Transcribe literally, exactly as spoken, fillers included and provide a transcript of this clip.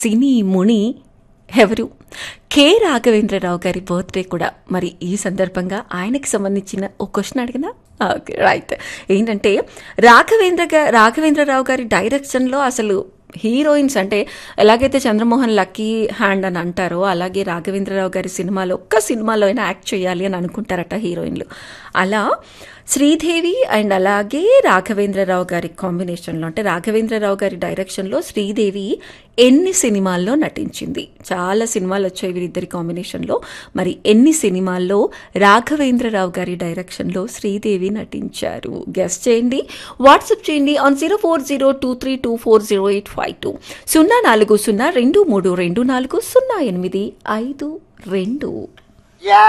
సినీ ముని ఎవరు? కె రాఘవేంద్రరావు గారి బర్త్డే కూడా. మరి ఈ సందర్భంగా ఆయనకి సంబంధించిన ఓ క్వశ్చన్ అడిగినా ఓకే రైట్. ఏంటంటే రాఘవేంద్ర గా రాఘవేంద్రరావు గారి డైరెక్షన్లో అసలు హీరోయిన్స్ అంటే ఎలాగైతే చంద్రమోహన్ లక్కీ హ్యాండ్ అని అంటారో అలాగే రాఘవేంద్రరావు గారి సినిమాలో ఒక్క సినిమాలో అయినా యాక్ట్ చేయాలి అని అనుకుంటారట హీరోయిన్లు. అలా శ్రీదేవి అండ్ అలాగే రాఘవేంద్రరావు గారి కాంబినేషన్లో అంటే రాఘవేంద్రరావు గారి డైరెక్షన్లో శ్రీదేవి ఎన్ని సినిమాల్లో నటించింది? చాలా సినిమాలు వచ్చాయి వీరిద్దరి కాంబినేషన్లో. మరి ఎన్ని సినిమాల్లో రాఘవేంద్రరావు గారి డైరెక్షన్లో శ్రీదేవి నటించారు? గెస్ట్ చేయండి, వాట్సాప్ చేయండి on zero four zero two three two four zero eight five two సున్నా నాలుగు సున్నా రెండు మూడు రెండు నాలుగు సున్నా ఎనిమిది ఐదు రెండు.